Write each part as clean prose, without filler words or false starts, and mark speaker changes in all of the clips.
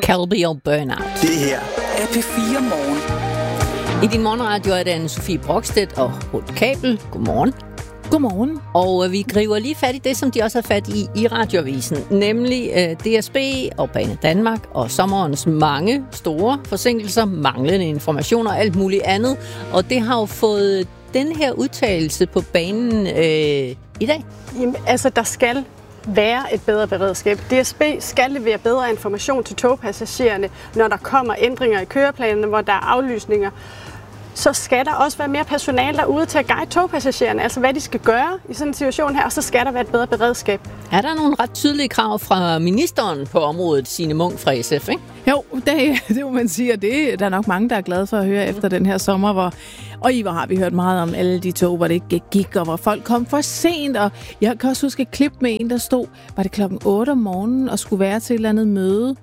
Speaker 1: Calby og Burnout.
Speaker 2: Det her er P4 Morgen.
Speaker 1: I din morgenradio er det Anne-Sophie Brokstedt og Ruth Kabel. Godmorgen.
Speaker 3: Godmorgen.
Speaker 1: Og vi griber lige fat i det, som de også har fat i radioavisen, nemlig DSB og Banedanmark og sommerens mange store forsinkelser, manglende information og alt muligt andet. Og det har jo fået den her udtalelse på banen i dag.
Speaker 4: Jamen, altså, der skal være et bedre beredskab. DSB skal levere bedre information til togpassagererne, når der kommer ændringer i køreplanerne, hvor der er aflysninger. Så skal der også være mere personale derude til at guide togpassagererne, altså hvad de skal gøre i sådan en situation her, og så skal der være et bedre beredskab.
Speaker 1: Er der nogle ret tydelige krav fra ministeren på området, Signe Munk fra SF, ikke?
Speaker 3: Jo, det må man sige, og det der er nok mange, der er glade for at høre efter den her sommer, hvor har vi hørt meget om alle de tog, hvor det ikke gik, og hvor folk kom for sent, og jeg kan også huske et klip med en, der stod, var det 8:00 om morgenen, og skulle være til et eller andet møde,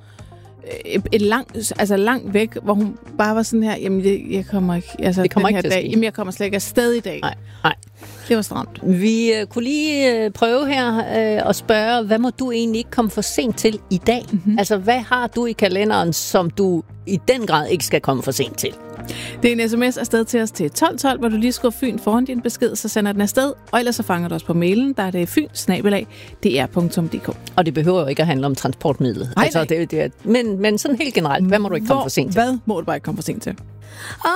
Speaker 3: langt væk, hvor hun bare var sådan her, jamen jeg kommer ikke, altså
Speaker 1: det kommer
Speaker 3: den
Speaker 1: ikke
Speaker 3: her dag, jamen jeg kommer slet ikke afsted i dag.
Speaker 1: Nej.
Speaker 3: Det var stramt.
Speaker 1: Vi kunne lige prøve her og spørge, hvad må du egentlig ikke komme for sent til i dag? Mm-hmm. Altså, hvad har du i kalenderen, som du i den grad ikke skal komme for sent til?
Speaker 3: Det er en sms afsted til os til 1212, hvor du lige skriver Fyn foran din besked, så sender den afsted, og ellers så fanger du os på mailen, der er det fyn@dr.dk.
Speaker 1: Og det behøver jo ikke at handle om transportmidlet.
Speaker 3: Nej.
Speaker 1: Altså, men sådan helt generelt, hvad må du ikke komme for sent til?
Speaker 3: Hvad må du bare ikke komme for sent til?